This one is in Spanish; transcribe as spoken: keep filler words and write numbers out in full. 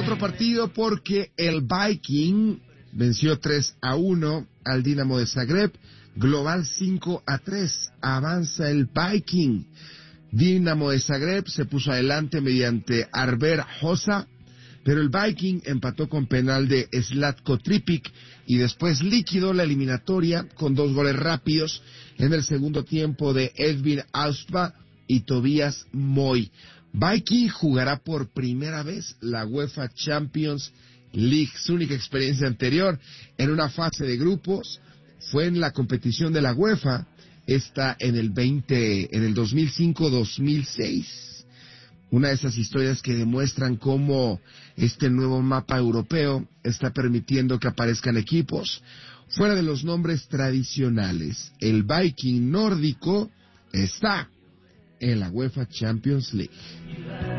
otro partido porque el Viking venció tres a uno al Dinamo de Zagreb, global cinco a tres, avanza el Viking. Dinamo de Zagreb se puso adelante mediante Arber Hossa, pero el Viking empató con penal de Zlatko Tripic y después liquidó la eliminatoria con dos goles rápidos en el segundo tiempo de Edvin Austva y Tobias Moy. Viking jugará por primera vez la UEFA Champions League. Su única experiencia anterior en una fase de grupos fue en la competición de la UEFA, esta en el veinte, en el dos mil cinco dos mil seis. Una de esas historias que demuestran cómo este nuevo mapa europeo está permitiendo que aparezcan equipos fuera de los nombres tradicionales. El Viking nórdico está en la UEFA Champions League.